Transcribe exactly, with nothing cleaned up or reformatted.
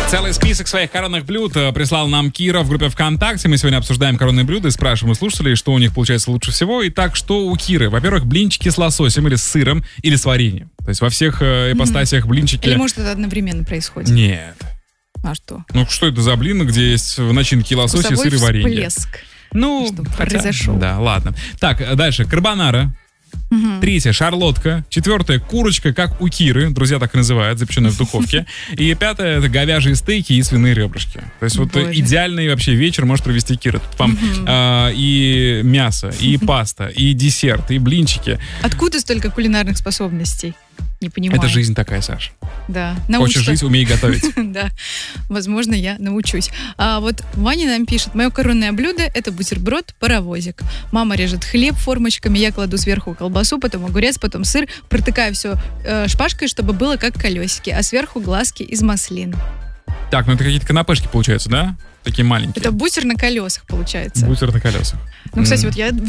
Целый список своих коронных блюд прислал нам Кира в группе ВКонтакте. Мы сегодня обсуждаем коронные блюда и спрашиваем у слушателей, что у них получается лучше всего. Итак, что у Киры? Во-первых, блинчики с лососем или с сыром, или с вареньем. То есть во всех э, ипостасиях блинчики... Или может это одновременно происходит? Нет. А что? Ну что это за блин, где есть в начинке лосось и сыр и варенье? Всплеск. Ну, Что хотя... произошел. Да, ладно. Так, дальше. Карбонара. Угу. Третье — шарлотка. Четвертое — курочка, как у Киры. Друзья так и называют, запеченная в духовке. И пятое — это говяжьи стейки и свиные ребрышки. То есть вот Боже. идеальный вообще вечер может провести Кира. Тут вам Угу. а, и мясо, и паста, и десерт, и блинчики. Откуда столько кулинарных способностей? Не понимаю. Это жизнь такая, Саш. Да. Хочешь Научишься. жить, умей готовить. Да, возможно, я научусь. А вот Ваня нам пишет: мое коронное блюдо — это бутерброд-паровозик. Мама режет хлеб формочками, я кладу сверху колбасу, потом огурец, потом сыр, протыкаю все э, шпажкой, чтобы было как колесики, а сверху глазки из маслин. Так, ну это какие-то канапешки получаются, да? Такие маленькие. Это бутер на колесах получается. Бутер на колесах. Ну, кстати, М. вот я